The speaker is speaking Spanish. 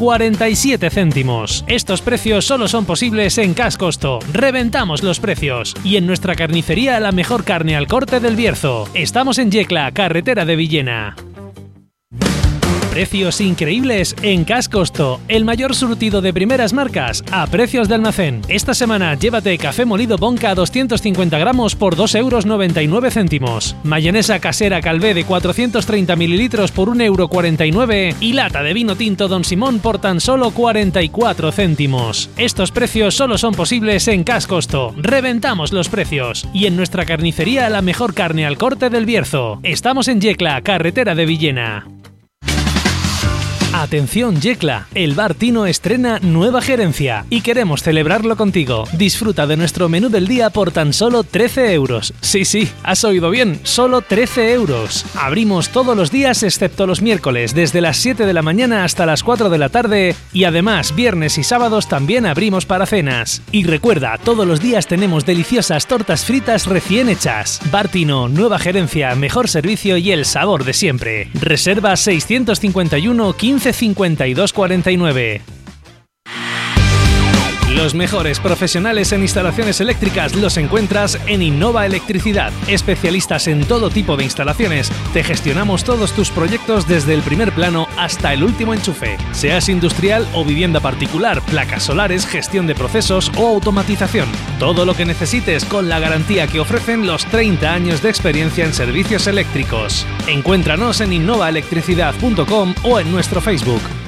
47 céntimos. Estos precios solo son posibles en Cash Costo. Reventamos los precios. Y en nuestra carnicería la mejor carne al corte del Bierzo. Estamos en Yecla, carretera de Villena. Precios increíbles en Cash Costo, el mayor surtido de primeras marcas a precios de almacén. Esta semana llévate café molido Bonca 250 gramos por 2,99 €. Mayonesa casera Calvé de 430 mililitros por 1,49 € y lata de vino tinto Don Simón por tan solo 44 céntimos. Estos precios solo son posibles en Cash Costo. Reventamos los precios. Y en nuestra carnicería la mejor carne al corte del Bierzo. Estamos en Yecla, carretera de Villena. Atención Yecla, el Bar Tino estrena nueva gerencia y queremos celebrarlo contigo. Disfruta de nuestro menú del día por tan solo 13 €. Sí, has oído bien, solo 13 €. Abrimos todos los días excepto los miércoles, desde las 7 de la mañana hasta las 4 de la tarde y además viernes y sábados también abrimos para cenas. Y recuerda, todos los días tenemos deliciosas tortas fritas recién hechas. Bar Tino, nueva gerencia, mejor servicio y el sabor de siempre. Reserva 651 15 52 49. Los mejores profesionales en instalaciones eléctricas los encuentras en Innova Electricidad. Especialistas en todo tipo de instalaciones, te gestionamos todos tus proyectos desde el primer plano hasta el último enchufe. Seas industrial o vivienda particular, placas solares, gestión de procesos o automatización. Todo lo que necesites con la garantía que ofrecen los 30 años de experiencia en servicios eléctricos. Encuéntranos en innovaelectricidad.com o en nuestro Facebook.